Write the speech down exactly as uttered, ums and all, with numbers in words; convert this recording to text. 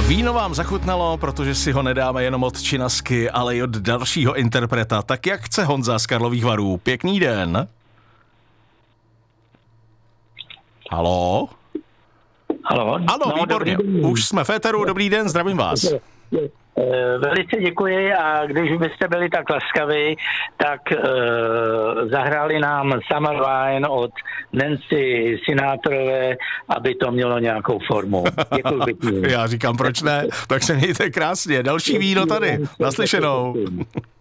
Víno vám zachutnalo, protože si ho nedáme jenom od činasky, ale i od dalšího interpreta. Tak jak chce Honza z Karlových Varů? Pěkný den. Haló? Haló? Ano, no, výborně. Už jsme v éteru, dobrý den, zdravím vás. Velice děkuji a když byste byli tak laskaví, tak uh, zahráli nám Summer Wine od Nancy Sinatrové, aby to mělo nějakou formu. Děkuji pěkně. Já říkám, proč ne? Tak se mějte krásně. Další víno tady. Naslyšenou.